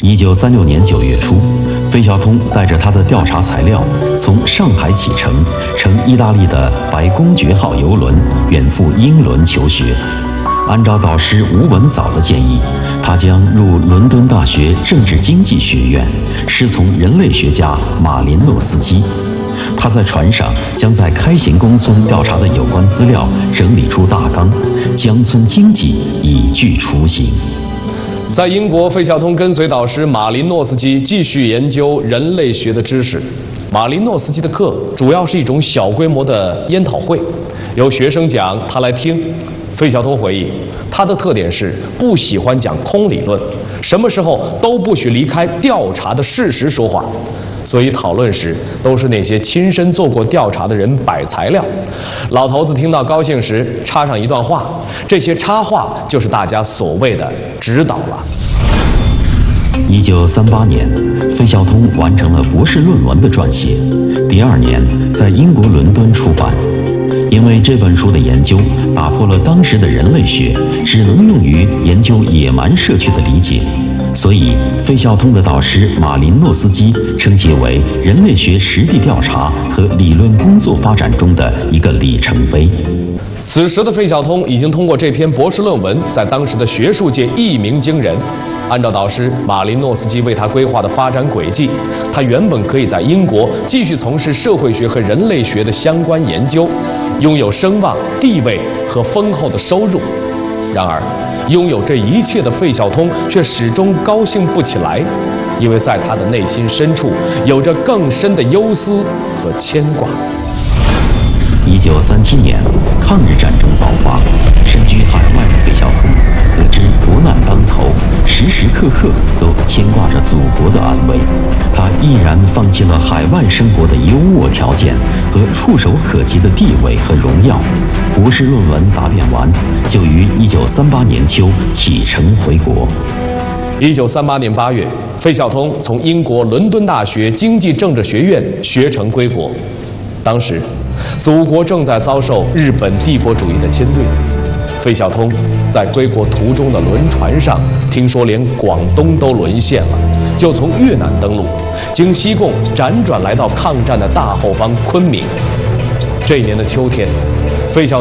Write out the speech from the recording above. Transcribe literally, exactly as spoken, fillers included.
一九三六年九月初，费孝通带着他的调查材料从上海启程，乘意大利的白公爵号游轮远赴英伦求学。按照导师吴文藻的建议，他将入伦敦大学政治经济学院，师从人类学家马林诺斯基。他在船上将在开行宫村调查的有关资料整理出大纲，江村经济已具雏形。 在英国，费孝通跟随导师马林诺斯基继续研究人类学的知识。马林诺斯基的课主要是一种小规模的研讨会，由学生讲，他来听。费孝通回忆，他的特点是不喜欢讲空理论，什么时候都不许离开调查的事实说话。所以讨论时都是那些亲身做过调查的人摆材料。老头子听到高兴时插上一段话，这些插话就是大家所谓的指导了。 一九三八年，费孝通完成了博士论文的撰写，第二年在英国伦敦出版。因为这本书的研究打破了当时的人类学只能用于研究野蛮社区的理解，所以费孝通的导师马林诺斯基称其为人类学实地调查和理论工作发展中的一个里程碑。 此时的费孝通已经通过这篇博士论文在当时的学术界一鸣惊人。按照导师马林诺斯基为他规划的发展轨迹，他原本可以在英国继续从事社会学和人类学的相关研究，拥有声望、地位和丰厚的收入。然而，拥有这一切的费孝通却始终高兴不起来，因为在他的内心深处有着更深的忧思和牵挂。 一九三七年，抗日战争爆发，身居海外的费孝通得知国难当头，时时刻刻都牵挂着祖国的安危，他毅然放弃了海外生活的优渥条件和触手可及的地位和荣耀。博士论文答辩完，就于一九三八年秋启程回国。 一九三八年八月，费孝通从英国伦敦大学经济政治学院学成归国。当时，祖国正在遭受日本帝国主义的侵略。费孝通在归国途中的轮船上，听说连广东都沦陷了，就从越南登陆，经西贡辗转来到抗战的大后方昆明。这一年的秋天，费孝